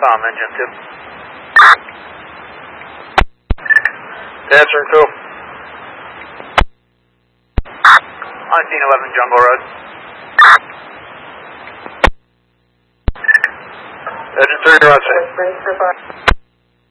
bomb, engine 2. Answering 2. On scene 11 Jungle Road. Engine 3, you're on scene.